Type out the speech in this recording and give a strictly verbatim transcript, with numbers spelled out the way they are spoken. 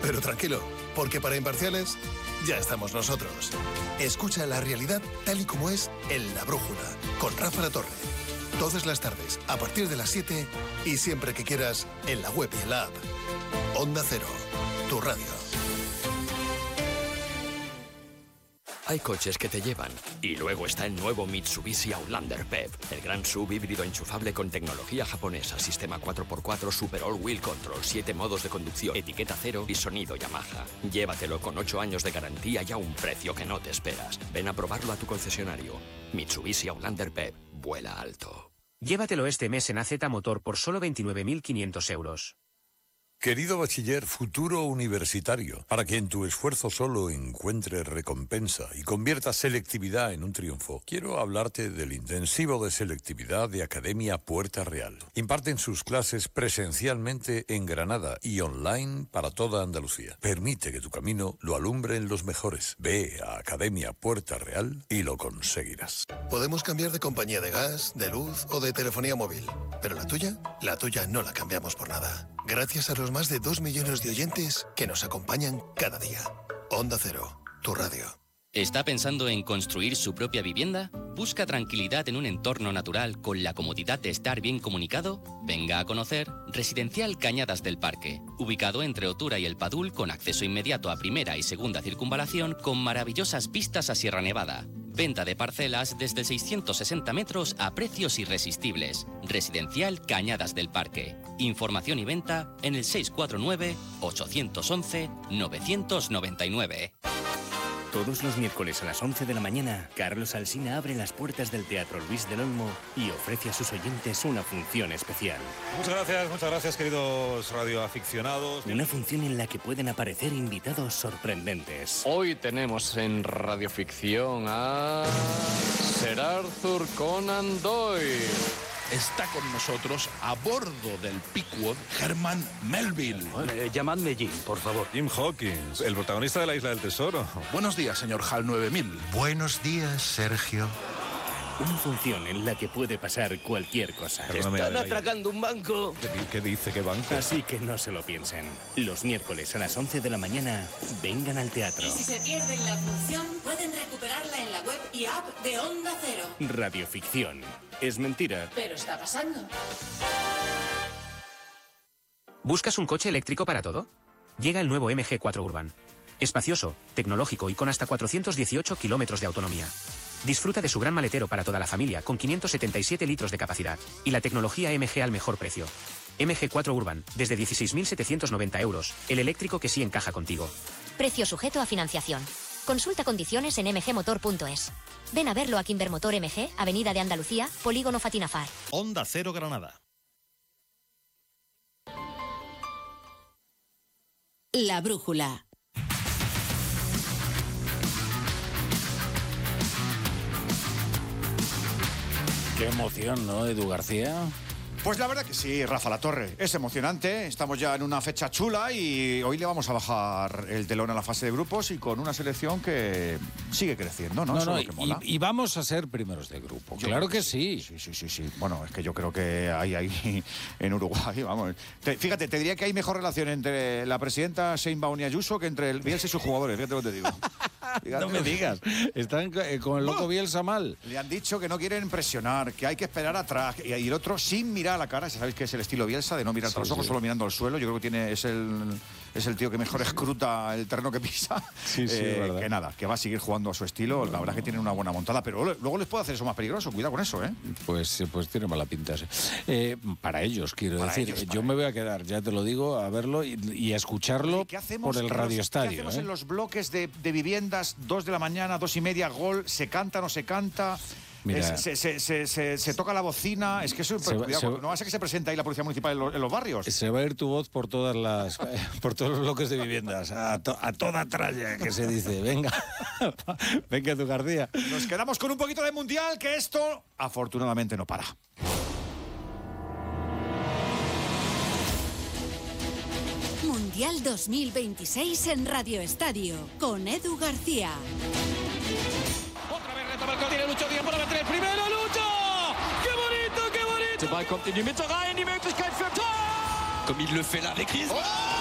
Pero tranquilo, porque para imparciales ya estamos nosotros. Escucha la realidad tal y como es en La Brújula, con Rafa La Torre. Todas las tardes, a partir de las siete y siempre que quieras, en la web y en la app. Onda Cero, tu radio. Hay coches que te llevan. Y luego está el nuevo Mitsubishi Outlander P E V. El gran sub híbrido enchufable con tecnología japonesa, sistema cuatro por cuatro Super All Wheel Control, siete modos de conducción, etiqueta cero y sonido Yamaha. Llévatelo con ocho años de garantía y a un precio que no te esperas. Ven a probarlo a tu concesionario. Mitsubishi Outlander P E V. Vuela alto. Llévatelo este mes en A Z Motor por solo veintinueve mil quinientos euros. Querido bachiller, futuro universitario, para que en tu esfuerzo solo encuentres recompensa y conviertas selectividad en un triunfo, quiero hablarte del intensivo de selectividad de Academia Puerta Real. Imparten sus clases presencialmente en Granada y online para toda Andalucía. Permite que tu camino lo alumbren los mejores. Ve a Academia Puerta Real y lo conseguirás. Podemos cambiar de compañía de gas, de luz o de telefonía móvil, pero la tuya, la tuya no la cambiamos por nada. Gracias a los más de dos millones de oyentes que nos acompañan cada día. Onda Cero, tu radio. ¿Está pensando en construir su propia vivienda? ¿Busca tranquilidad en un entorno natural con la comodidad de estar bien comunicado? Venga a conocer Residencial Cañadas del Parque, ubicado entre Otura y El Padul, con acceso inmediato a primera y segunda circunvalación, con maravillosas vistas a Sierra Nevada. Venta de parcelas desde seiscientos sesenta metros a precios irresistibles. Residencial Cañadas del Parque. Información y venta en el seis cuatro nueve, ocho once, nueve nueve nueve. Todos los miércoles a las once de la mañana, Carlos Alsina abre las puertas del Teatro Luis del Olmo y ofrece a sus oyentes una función especial. Muchas gracias, muchas gracias, queridos radioaficionados. Una función en la que pueden aparecer invitados sorprendentes. Hoy tenemos en Radioficción a Sir Arthur Conan Doyle. Está con nosotros, a bordo del Pickwood, Herman Melville. Eh, llamadme Jim, por favor. Jim Hawkins, el protagonista de La Isla del Tesoro. Buenos días, señor Hal nueve mil. Buenos días, Sergio. Una función en la que puede pasar cualquier cosa. Perdóname, Están atracando un banco. ¿Qué, ¿Qué dice? ¿Qué banco? Así que no se lo piensen. Los miércoles a las once de la mañana, vengan al teatro. Y si se pierden la función, pueden recuperarla en la web y app de Onda Cero. Radioficción. Es mentira. Pero está pasando. ¿Buscas un coche eléctrico para todo? Llega el nuevo M G cuatro Urban. Espacioso, tecnológico y con hasta cuatrocientos dieciocho kilómetros de autonomía. Disfruta de su gran maletero para toda la familia con quinientos setenta y siete litros de capacidad y la tecnología M G al mejor precio. M G cuatro Urban, desde dieciséis mil setecientos noventa euros, el eléctrico que sí encaja contigo. Precio sujeto a financiación. Consulta condiciones en m g motor punto es. Ven a verlo a Kimbermotor M G, Avenida de Andalucía, Polígono Fatinafar. Onda Cero Granada. La Brújula. Qué emoción, ¿no, Edu García? Pues la verdad que sí, Rafa La Torre. Es emocionante, estamos ya en una fecha chula y hoy le vamos a bajar el telón a la fase de grupos y con una selección que sigue creciendo, ¿no? No, Eso no, es lo que mola. y, y vamos a ser primeros de grupo, Yo claro creo que sí. Sí, sí, sí, sí. Bueno, es que yo creo que hay ahí en Uruguay, vamos. Te, fíjate, te diría que hay mejor relación entre la presidenta Sheinbaum y Ayuso que entre el Bielsa y sus jugadores, fíjate lo que te digo. Fíjate. No me digas, están eh, con el loco Bielsa mal. Le han dicho que no quieren presionar, que hay que esperar atrás. Y, y el otro sin mirar a la cara, sabéis que es el estilo Bielsa, de no mirar sí, a los ojos, sí. solo mirando al suelo. Yo creo que tiene es el, es el tío que mejor escruta el terreno que pisa. Sí, sí, eh, verdad. Que nada, que va a seguir jugando a su estilo. La verdad es que tienen una buena montada, pero luego les puede hacer eso más peligroso. Cuidado con eso, ¿eh? Pues, pues tiene mala pinta. Eh, para ellos, quiero para decir. Ellos, yo me voy a quedar, ya te lo digo, a verlo y, y a escucharlo por el Radio Estadio. ¿Qué hacemos ¿eh? en los bloques de, de viviendas, dos de la mañana, dos y media, gol, se canta, no se canta? Mira, es, se, se, se, se, se toca la bocina, es que eso, se, cuidado, se, no va a ser que se presente ahí la policía municipal en los, en los barrios. Se va a ir tu voz por todas las por todos los bloques de viviendas, a, to, a toda tralla, que se dice. Venga, venga tu García. Nos quedamos con un poquito de mundial, que esto afortunadamente no para. Mundial dos mil veintiséis en Radio Estadio, con Edu García. Otra vez retoma el tiene Lucho Díaz para meter el primero, Lucho! ¡Qué bonito, qué bonito! Der Ball kommt in die Mitte rein, die Möglichkeit für Tor! Comme il le fait là avec Griezmann. Oh!